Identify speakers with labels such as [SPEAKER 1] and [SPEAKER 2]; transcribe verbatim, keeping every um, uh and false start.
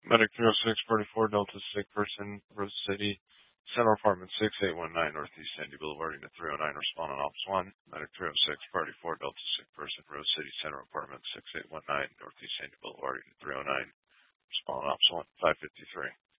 [SPEAKER 1] Medic three oh six forty-four, Delta sick person, Rose City, Center Apartment six eight one nine, Northeast Sandy Boulevard, Unit three oh nine, respond on Ops one. Medic three oh six forty-four, Delta sick person, Rose City, Center Apartment six eight one nine, Northeast Sandy Boulevard, Unit three oh nine, respond on Ops one, five fifty-three.